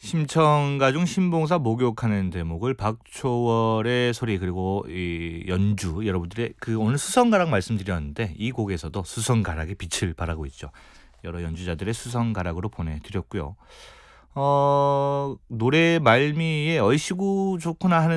심청가 중 신봉사 목욕하는 대목을 박초월의 소리 그리고 이 연주 여러분들의 오늘 수성가락 말씀드렸는데 이 곡에서도 수성가락의 빛을 발하고 있죠. 여러 연주자들의 수성가락으로 보내드렸고요. 노래 말미에 얼씨구 좋구나 하는